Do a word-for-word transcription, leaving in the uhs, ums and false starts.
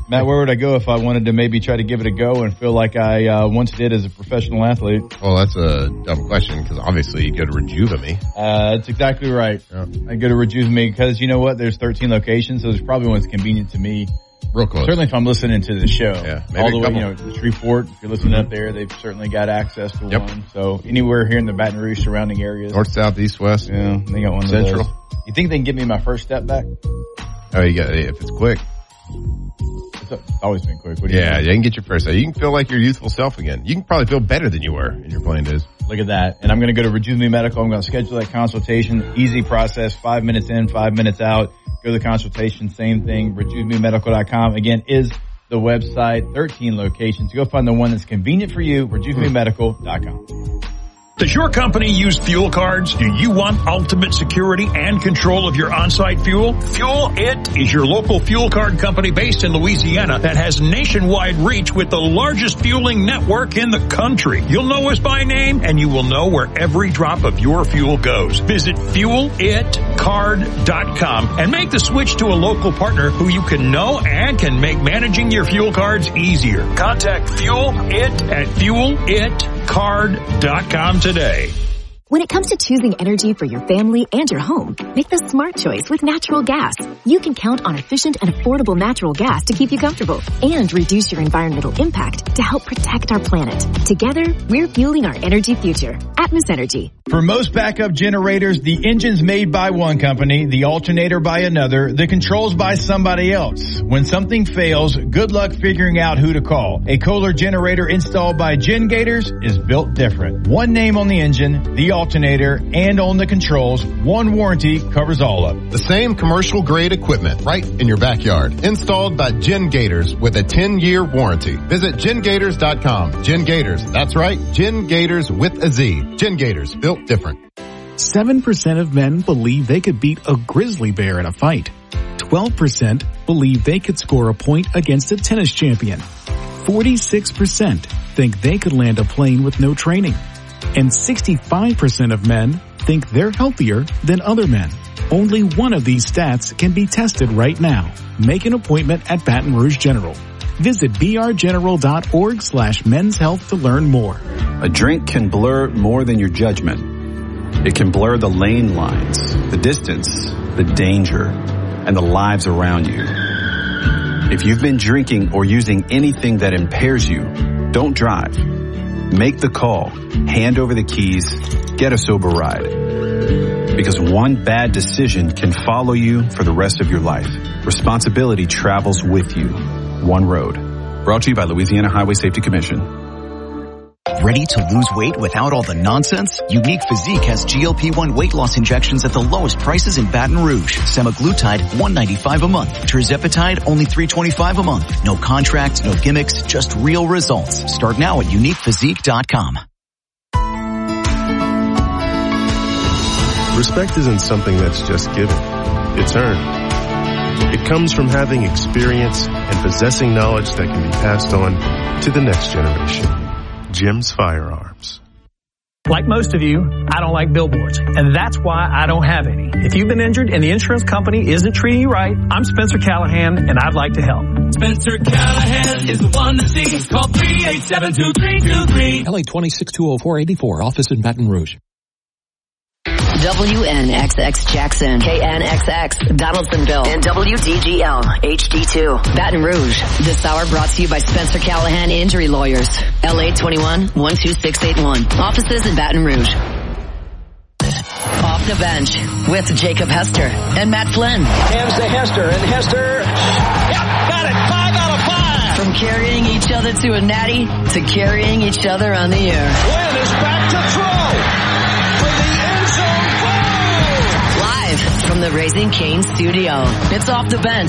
Matt, where would I go if I wanted to maybe try to give it a go and feel like I uh, once did as a professional athlete? Well, that's a dumb question because obviously you go to Rejuve-Me. Uh, that's exactly right. Yeah. I go to Rejuve-Me because you know what? There's thirteen locations, so there's probably one that's convenient to me. Real close. Certainly if I'm listening to the show. Yeah, maybe all the a way, couple. you know, to Shreveport, if you're listening mm-hmm. up there, they've certainly got access to yep. one. So anywhere here in the Baton Rouge surrounding areas. North, south, east, west. Yeah, they got one Central. of those. You think they can give me my first step back? Oh, you got if it's quick. It's always been quick. What do you yeah, think? you can get your first step. You can feel like your youthful self again. You can probably feel better than you were in your playing days. Look at that. And I'm going to go to Rejuve-Me Medical. I'm going to schedule that consultation. Easy process. Five minutes in, five minutes out. Go to the consultation. Same thing. Rejuve Me Medical dot com. Again, is the website. thirteen locations. Go find the one that's convenient for you. Rejuve Me Medical dot com. Does your company use fuel cards? Do you want ultimate security and control of your on-site fuel? Fuel It is your local fuel card company based in Louisiana that has nationwide reach with the largest fueling network in the country. You'll know us by name and you will know where every drop of your fuel goes. Visit fuel it card dot com and make the switch to a local partner who you can know and can make managing your fuel cards easier. Contact Fuel It at fuel it card dot com today. When it comes to choosing energy for your family and your home, make the smart choice with natural gas. You can count on efficient and affordable natural gas to keep you comfortable and reduce your environmental impact to help protect our planet. Together, we're fueling our energy future. Atmos Energy. For most backup generators, the engine's made by one company, the alternator by another, the controls by somebody else. When something fails, good luck figuring out who to call. A Kohler generator installed by GenGators is built different. One name on the engine, the alternator, and on the controls. One warranty covers all of it. The same commercial grade equipment right in your backyard. Installed by GenGators with a ten year warranty. Visit gen gators dot com. GenGators. That's right. GenGators with a Z. GenGators. Built different. seven percent of men believe they could beat a grizzly bear in a fight. twelve percent believe they could score a point against a tennis champion. forty-six percent think they could land a plane with no training. And sixty-five percent of men think they're healthier than other men. Only one of these stats can be tested right now. Make an appointment at Baton Rouge General. Visit b r general dot org slash men's health to learn more. A drink can blur more than your judgment. It can blur the lane lines, the distance, the danger, and the lives around you. If you've been drinking or using anything that impairs you, don't drive. Make the call, hand over the keys, get a sober ride. Because one bad decision can follow you for the rest of your life. Responsibility travels with you. One road. Brought to you by Louisiana Highway Safety Commission. Ready to lose weight without all the nonsense? Unique Physique has G L P one weight loss injections at the lowest prices in Baton Rouge. Semaglutide, one hundred ninety-five dollars a month. Tirzepatide, only three hundred twenty-five dollars a month. No contracts, no gimmicks, just real results. Start now at unique physique dot com. Respect isn't something that's just given. It's earned. It comes from having experience and possessing knowledge that can be passed on to the next generation. Jim's Firearms. Like most of you, I don't like billboards, and that's why I don't have any. If you've been injured and the insurance company isn't treating you right, I'm Spencer Callahan, and I'd like to help. Spencer Callahan is the one to see. Call three eight seven, two three two three. L A twenty-six two oh four eighty-four, office in Baton Rouge. W N X X Jackson, K N X X Donaldsonville, and W D G L H D two Baton Rouge. This hour brought to you by Spencer Callahan Injury Lawyers. L A twenty-one, one two six eight one. Offices in Baton Rouge. Off the bench with Jacob Hester and Matt Flynn. Hands to Hester, and Hester, yep, got it, five out of five. From carrying each other to a natty to carrying each other on the air. Flynn is back to throw. Live from the Raising Cane studio. It's Off the Bench